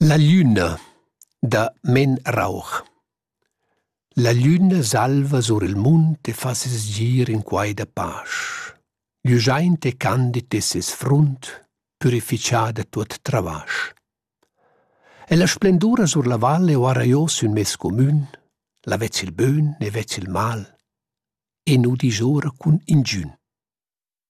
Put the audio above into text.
La Llüna da Men Rauch. La Llüna salva sur il munt e fa ses gir in quai da pasch. Gl'uschaint e candid e ses frunt, purificiada tuot travasch. E la splendura sur la valle o arraiós un mes comün, la vezza il bön e vezza il mal, e nu disora cun ingün.